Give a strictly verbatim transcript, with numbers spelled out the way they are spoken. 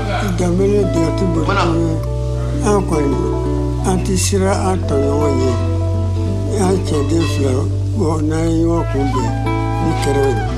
Damele direct bolo an kɔni an ti sira an tɔɲɔgɔn ye an cɛden fila n'an ye ɲɔgɔn kunbɛn ni kɛrɛ